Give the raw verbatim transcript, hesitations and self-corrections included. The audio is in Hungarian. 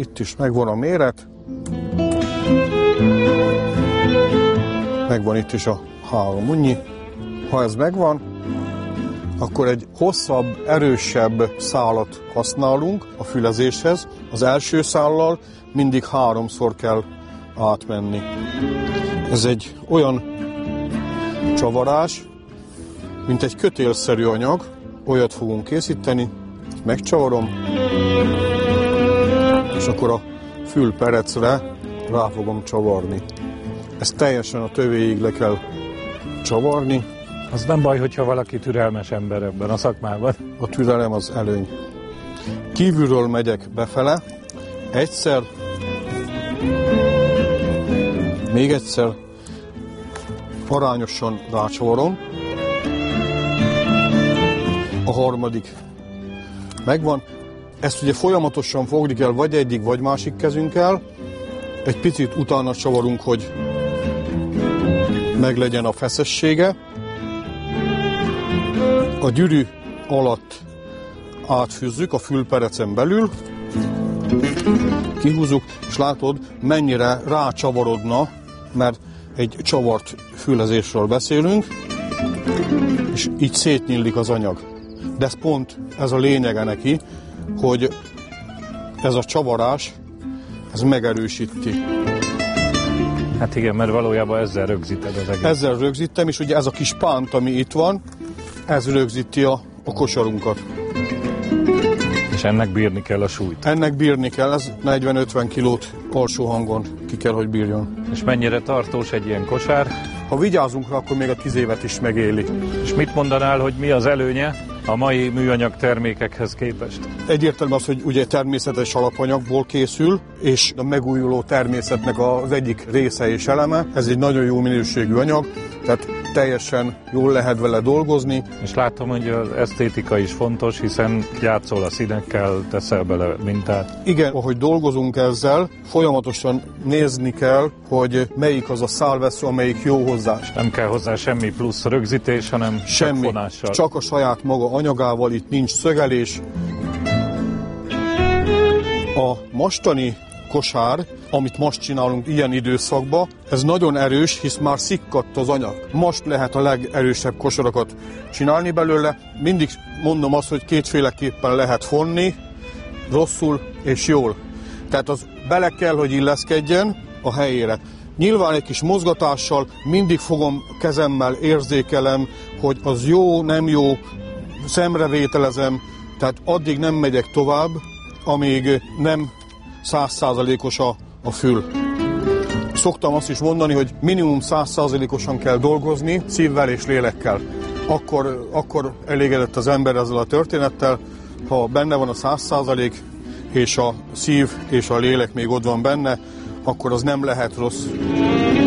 itt is megvan a méret. Megvan itt is a három unnyi. Ha ez megvan, akkor egy hosszabb, erősebb szálat használunk a fülezéshez. Az első szállal mindig háromszor kell átmenni. Ez egy olyan csavarás, mint egy kötélszerű anyag. Olyat fogunk készíteni, megcsavarom, és akkor a fülperecre rá fogom csavarni. Ezt teljesen a tövéig le kell csavarni. Az nem baj, hogyha valaki türelmes ember ebben a szakmában. A türelem az előny. Kívülről megyek befele, egyszer, még egyszer, arányosan rácsavarom. A harmadik megvan. Ezt ugye folyamatosan fogni kell, vagy egyik, vagy másik kezünkkel. Egy picit utána csavarunk, hogy meglegyen a feszessége. A gyűrű alatt átfűzzük a fülperecen belül, kihúzzuk, és látod, mennyire rácsavarodna, mert egy csavart fülezésről beszélünk, és így szétnyílik az anyag. De ez pont ez a lényege neki, hogy ez a csavarás, ez megerősíti. Hát igen, mert valójában ezzel rögzíted az egész. Ezzel rögzítem, és ugye ez a kis pánt, ami itt van, ez rögzíti a, a kosarunkat. És ennek bírni kell a súlyt. Ennek bírni kell, ez negyven-ötven kilót alsó hangon ki kell, hogy bírjon. És mennyire tartós egy ilyen kosár? Ha vigyázunk rá, akkor még a tíz évet is megéli. És mit mondanál, hogy mi az előnye a mai műanyag termékekhez képest? Egyértelmű az, hogy ugye természetes alapanyagból készül, és a megújuló természetnek az egyik része és eleme. Ez egy nagyon jó minőségű anyag, tehát teljesen jól lehet vele dolgozni. És látom, hogy az esztétika is fontos, hiszen játszol a színekkel, teszel bele mintát. Igen, ahogy dolgozunk ezzel, folyamatosan nézni kell, hogy melyik az a szálvesző, amelyik jó hozzá. Nem kell hozzá semmi plusz rögzítés, hanem semmi, csak fonással. Csak a saját maga anyagával, itt nincs szögelés. A mostani kosár, amit most csinálunk ilyen időszakban, ez nagyon erős, hisz már szikkadt az anyag. Most lehet a legerősebb kosarakat csinálni belőle. Mindig mondom azt, hogy kétféleképpen lehet fonni, rosszul és jól. Tehát az bele kell, hogy illeszkedjen a helyére. Nyilván egy kis mozgatással mindig fogom kezemmel, érzékelem, hogy az jó, nem jó, szemrevételezem, tehát addig nem megyek tovább, amíg nem száz százalékos a, a fül. Szoktam azt is mondani, hogy minimum száz százalékosan kell dolgozni, szívvel és lélekkel. Akkor, akkor elégedett az ember ezzel a történettel, ha benne van a száz százalék, és a szív és a lélek még ott van benne, akkor az nem lehet rossz.